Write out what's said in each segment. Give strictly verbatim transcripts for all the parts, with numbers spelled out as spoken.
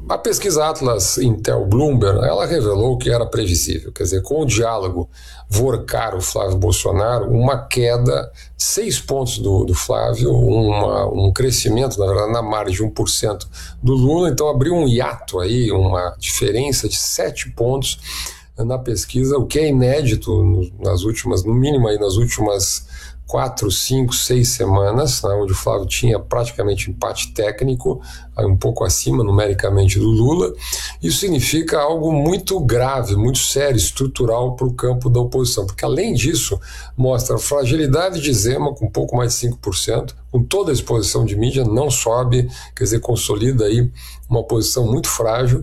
a pesquisa Atlas Intel Bloomberg, ela revelou que era previsível, quer dizer, com o diálogo Vorcaro-Flávio Bolsonaro, uma queda, seis pontos do, do Flávio, uma, um crescimento, na verdade, na margem de um por cento do Lula, então abriu um hiato aí, uma diferença de sete pontos na pesquisa, o que é inédito nas últimas, no mínimo aí nas últimas quatro, cinco, seis semanas, né, onde o Flávio tinha praticamente empate técnico, um pouco acima numericamente do Lula. Isso significa algo muito grave, muito sério, estrutural para o campo da oposição, porque além disso mostra a fragilidade de Zema com um pouco mais de cinco por cento, com toda a exposição de mídia, não sobe, quer dizer, consolida aí uma posição muito frágil.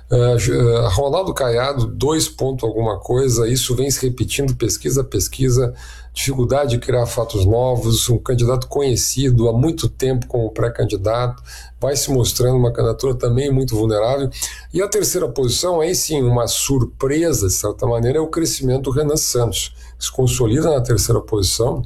Uh, Ronaldo Caiado, dois pontos alguma coisa, isso vem se repetindo pesquisa a pesquisa, dificuldade de criar fatos novos, um candidato conhecido há muito tempo como pré-candidato, vai se mostrando uma candidatura também muito vulnerável. E a terceira posição, aí sim, uma surpresa, de certa maneira, é o crescimento do Renan Santos, que se consolida na terceira posição,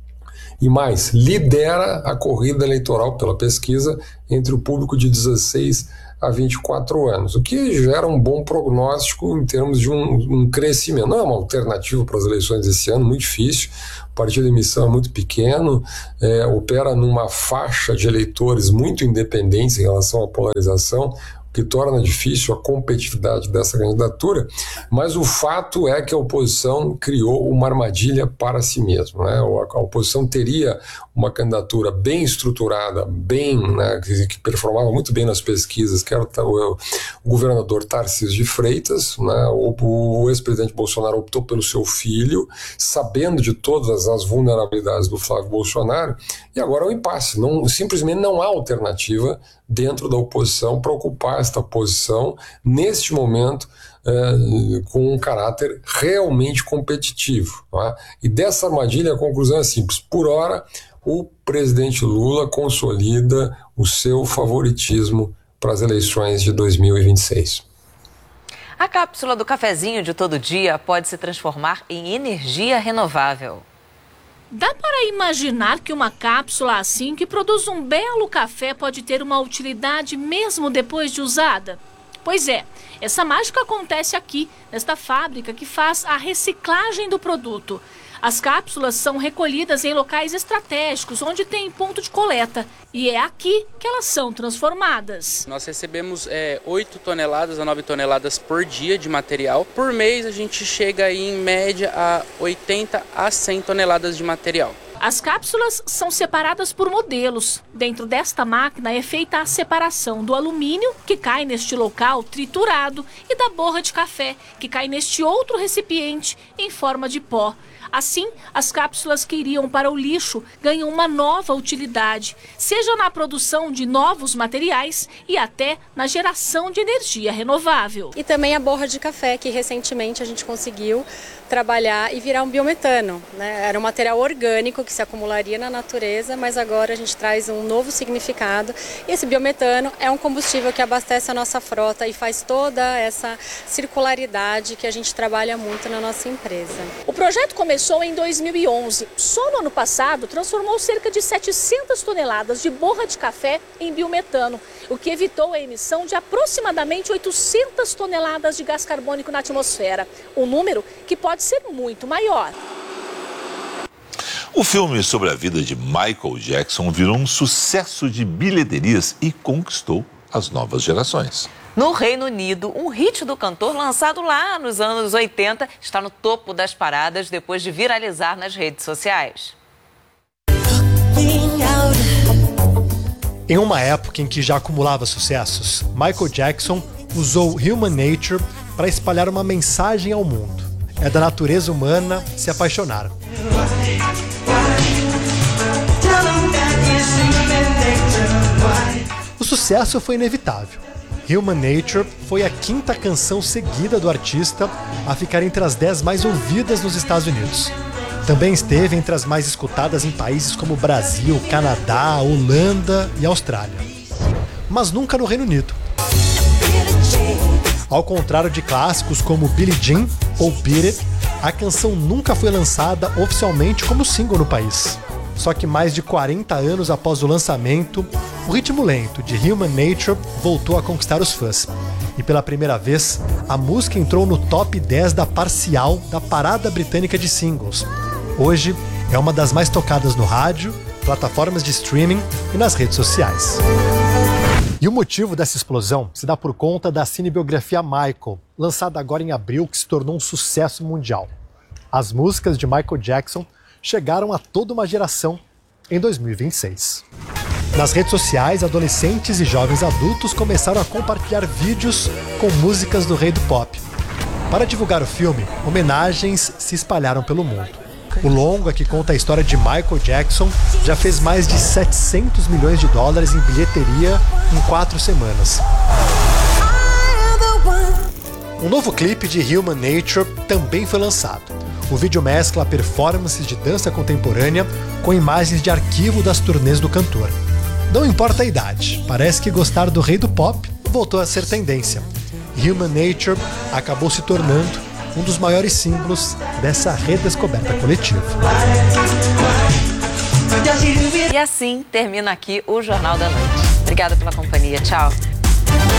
e mais, lidera a corrida eleitoral pela pesquisa entre o público de dezesseis a vinte e quatro anos, o que gera um bom prognóstico em termos de um, um crescimento. Não é uma alternativa para as eleições desse ano, muito difícil, o partido de emissão é muito pequeno, é, opera numa faixa de eleitores muito independentes em relação à polarização, que torna difícil a competitividade dessa candidatura, mas o fato é que a oposição criou uma armadilha para si mesma, né? A oposição teria uma candidatura bem estruturada, bem, né, que, que performava muito bem nas pesquisas, que era o, o governador Tarcísio de Freitas, né? o, o ex-presidente Bolsonaro optou pelo seu filho, sabendo de todas as vulnerabilidades do Flávio Bolsonaro, e agora é um impasse, não, simplesmente não há alternativa dentro da oposição para ocupar esta posição neste momento é, com um caráter realmente competitivo. Tá? E dessa armadilha a conclusão é simples. Por hora, o presidente Lula consolida o seu favoritismo para as eleições de dois mil e vinte e seis. A cápsula do cafezinho de todo dia pode se transformar em energia renovável. Dá para imaginar que uma cápsula assim, que produz um belo café, pode ter uma utilidade mesmo depois de usada? Pois é, essa mágica acontece aqui, nesta fábrica que faz a reciclagem do produto. As cápsulas são recolhidas em locais estratégicos, onde tem ponto de coleta. E é aqui que elas são transformadas. Nós recebemos é, oito toneladas a nove toneladas por dia de material. Por mês a gente chega aí, em média a oitenta a cem toneladas de material. As cápsulas são separadas por modelos. Dentro desta máquina é feita a separação do alumínio, que cai neste local triturado, e da borra de café, que cai neste outro recipiente em forma de pó. Assim, as cápsulas que iriam para o lixo ganham uma nova utilidade, seja na produção de novos materiais e até na geração de energia renovável. E também a borra de café, que recentemente a gente conseguiu trabalhar e virar um biometano, né? Era um material orgânico que se acumularia na natureza, mas agora a gente traz um novo significado. E esse biometano é um combustível que abastece a nossa frota e faz toda essa circularidade que a gente trabalha muito na nossa empresa. O projeto começou em dois mil e onze. Só no ano passado transformou cerca de setecentas toneladas de borra de café em biometano, o que evitou a emissão de aproximadamente oitocentas toneladas de gás carbônico na atmosfera, um número que pode ser muito maior. O filme sobre a vida de Michael Jackson virou um sucesso de bilheterias e conquistou as novas gerações. No Reino Unido, um hit do cantor lançado lá nos anos oitenta está no topo das paradas depois de viralizar nas redes sociais. Em uma época em que já acumulava sucessos, Michael Jackson usou Human Nature para espalhar uma mensagem ao mundo. É da natureza humana se apaixonar. O sucesso foi inevitável. Human Nature foi a quinta canção seguida do artista a ficar entre as dez mais ouvidas nos Estados Unidos. Também esteve entre as mais escutadas em países como Brasil, Canadá, Holanda e Austrália. Mas nunca no Reino Unido. Ao contrário de clássicos como Billie Jean ou Beat It, a canção nunca foi lançada oficialmente como single no país. Só que mais de quarenta anos após o lançamento, o ritmo lento de Human Nature voltou a conquistar os fãs. E pela primeira vez, a música entrou no top dez da parcial da parada britânica de singles. Hoje, é uma das mais tocadas no rádio, plataformas de streaming e nas redes sociais. E o motivo dessa explosão se dá por conta da cinebiografia Michael, lançada agora em abril, que se tornou um sucesso mundial. As músicas de Michael Jackson chegaram a toda uma geração em dois mil e vinte e seis. Nas redes sociais, adolescentes e jovens adultos começaram a compartilhar vídeos com músicas do rei do pop. Para divulgar o filme, homenagens se espalharam pelo mundo. O longa, que conta a história de Michael Jackson, já fez mais de setecentos milhões de dólares em bilheteria em quatro semanas. Um novo clipe de Human Nature também foi lançado. O vídeo mescla performances de dança contemporânea com imagens de arquivo das turnês do cantor. Não importa a idade, parece que gostar do rei do pop voltou a ser tendência. Human Nature acabou se tornando um dos maiores símbolos dessa redescoberta coletiva. E assim termina aqui o Jornal da Noite. Obrigada pela companhia. Tchau.